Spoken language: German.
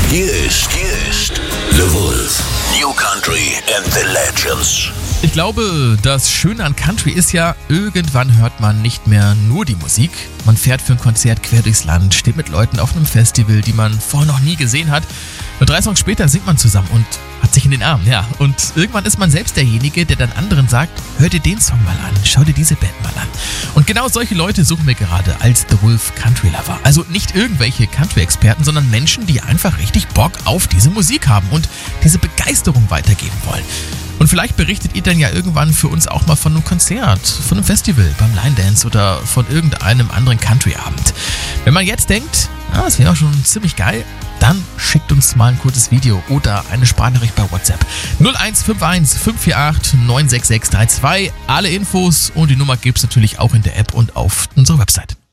Hier ist The Wolf. New Country and the Legends. Ich glaube, das Schöne an Country ist ja, irgendwann hört man nicht mehr nur die Musik. Man fährt für ein Konzert quer durchs Land, steht mit Leuten auf einem Festival, die man vorher noch nie gesehen hat. Nur 3 Songs später singt man zusammen und hat sich in den Armen, ja. Und irgendwann ist man selbst derjenige, der dann anderen sagt, hör dir den Song mal an, schau dir diese Band mal an. Und genau solche Leute suchen wir gerade als The Wolf Country Lover. Also nicht irgendwelche Country-Experten, sondern Menschen, die einfach richtig Bock auf diese Musik haben und diese Begeisterung weitergeben wollen. Und vielleicht berichtet ihr dann ja irgendwann für uns auch mal von einem Konzert, von einem Festival, beim Line Dance oder von irgendeinem anderen Country-Abend. Wenn man jetzt denkt, das wäre auch schon ziemlich geil, dann schickt uns mal ein kurzes Video oder eine Sprachnachricht bei WhatsApp. 0151 548 96632. Alle Infos und die Nummer gibt es natürlich auch in der App und auf unserer Website.